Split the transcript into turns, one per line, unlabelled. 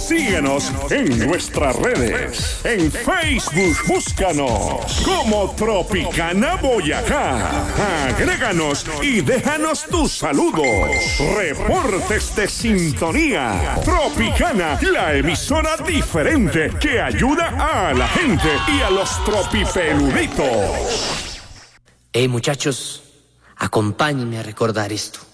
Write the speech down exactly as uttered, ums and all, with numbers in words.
Síguenos en nuestras redes. En Facebook, búscanos como Tropicana Boyacá. Agréganos y déjanos tus saludos. Reportes de sintonía. Tropicana, la emisora diferente que ayuda a la gente y a los tropipeluditos.
Hey, muchachos, acompáñenme a recordar esto.